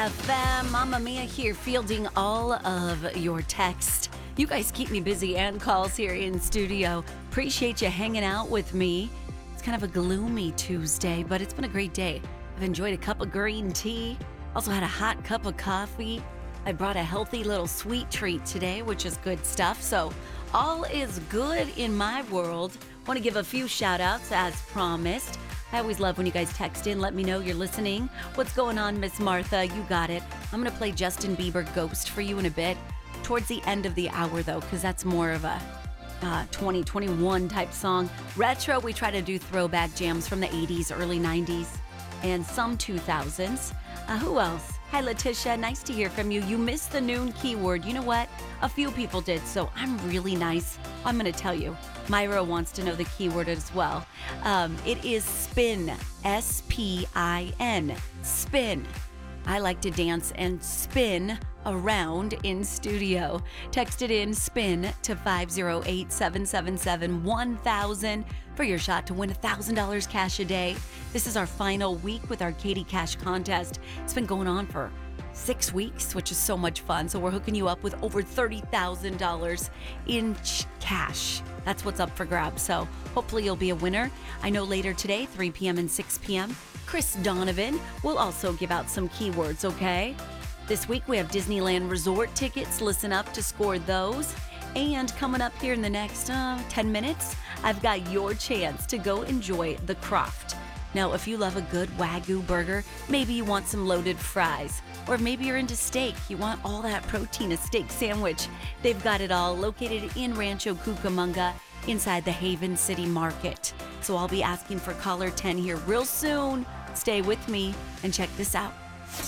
FM. Mamma Mia here, fielding all of your text. You guys keep me busy and calls here in studio. Appreciate you hanging out with me. It's kind of a gloomy Tuesday, but it's been a great day. I've enjoyed a cup of green tea. Also had a hot cup of coffee. I brought a healthy little sweet treat today, which is good stuff. So all is good in my world. Want to give a few shout outs as promised. I always love when you guys text in. Let me know you're listening. What's going on, Miss Martha? You got it. I'm going to play Justin Bieber Ghost for you in a bit. Towards the end of the hour, though, because that's more of a 2021 type song. Retro, we try to do throwback jams from the 80s, early 90s, and some 2000s. Who else? Hi, Letitia. Nice to hear from you. You missed the noon keyword. You know what? A few people did, so I'm really nice. I'm going to tell you. Myra wants to know the keyword as well. It is spin. S-P-I-N. Spin. I like to dance and spin around in studio. Text it in, spin to 508-777-1000 for your shot to win $1,000 cash a day. This is our final week with our Katie Cash contest. It's been going on for 6 weeks, which is so much fun. So we're hooking you up with over $30,000 in cash. That's what's up for grabs. So hopefully you'll be a winner. I know later today, 3 p.m. and 6 p.m., Chris Donovan will also give out some keywords, okay? This week we have Disneyland Resort tickets. Listen up to score those. And coming up here in the next 10 minutes, I've got your chance to go enjoy the Croft. Now, if you love a good Wagyu burger, maybe you want some loaded fries. Or maybe you're into steak. You want all that protein, a steak sandwich. They've got it all located in Rancho Cucamonga inside the Haven City Market. So I'll be asking for caller 10 here real soon. Stay with me and check this out.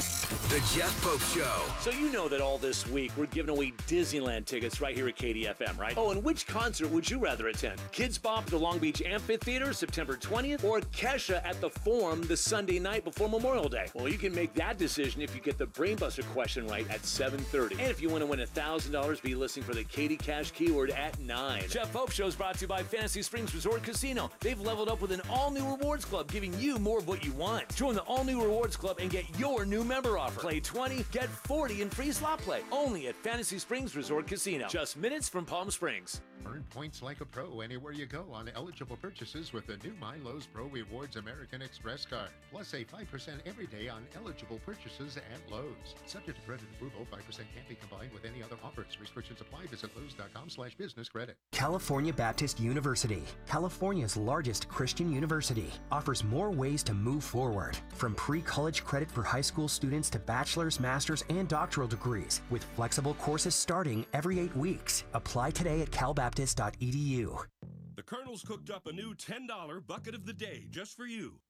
The Jeff Pope Show. So you know that all this week we're giving away Disneyland tickets right here at KDFM, right? Oh, and which concert would you rather attend? Kids Bop at the Long Beach Amphitheater, September 20th, or Kesha at the Forum the Sunday night before Memorial Day? Well, you can make that decision if you get the Brainbuster question right at 7:30. And if you want to win $1,000, be listening for the Katie Cash keyword at 9. Jeff Pope Show is brought to you by Fantasy Springs Resort Casino. They've leveled up with an all-new rewards club, giving you more of what you want. Join the all-new rewards club and get your new member offer. Play 20, get 40 in free slot play. Only at Fantasy Springs Resort Casino. Just minutes from Palm Springs. Earn points like a pro anywhere you go on eligible purchases with the new MyLowe's Pro Rewards American Express card. Plus, save 5% every day on eligible purchases at Lowe's. Subject to credit approval, 5% can't be combined with any other offers. Restrictions apply. Visit Lowe's.com/business credit. California Baptist University, California's largest Christian university, offers more ways to move forward. From pre-college credit for high school students to bachelor's, master's, and doctoral degrees, with flexible courses starting every 8 weeks. Apply today at calbaptist.edu. The Colonel's cooked up a new $10 bucket of the day just for you.